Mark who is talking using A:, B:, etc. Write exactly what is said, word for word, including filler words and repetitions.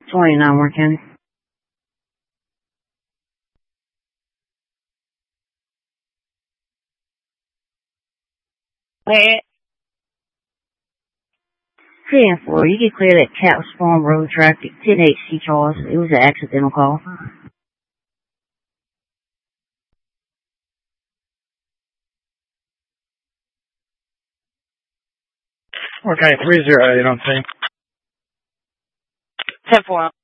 A: twenty-nine Warren County.
B: Hey.
A: ten four, you can clear that Caps Farm Road traffic, ten H C Charles. It was an accidental call.
C: Okay, three zero eight on scene.
B: ten four.